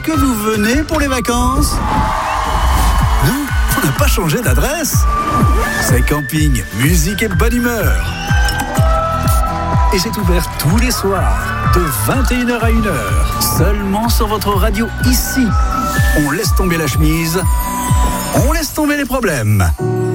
que vous venez pour les vacances ? Non, on n'a pas changé d'adresse. C'est camping, musique et bonne humeur. Et c'est ouvert tous les soirs, de 21h à 1h, seulement sur votre radio ici. On laisse tomber la chemise, on laisse tomber les problèmes.